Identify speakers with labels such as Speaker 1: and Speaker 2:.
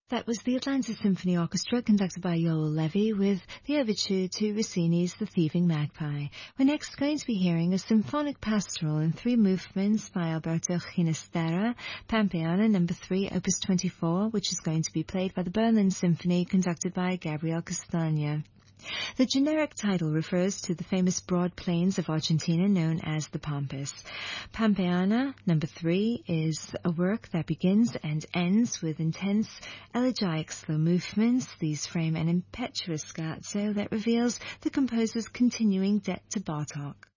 Speaker 1: That was the Atlanta Symphony Orchestra conducted by Yoel Levy with the overture to Rossini's The Thieving Magpie. We're next going to be hearing a symphonic pastoral in 3 movements by Alberto Ginastera, Pampeana No. 3, Opus 24, which is going to be played by the Berlin Symphony conducted by Gabriel Castagna. The generic title refers to the famous broad plains of Argentina known as the Pampas. Pampeana No. 3 is a work that begins and ends with intense, elegiac slow movements. These frame an impetuous scherzo that reveals the composer's continuing debt to Bartók.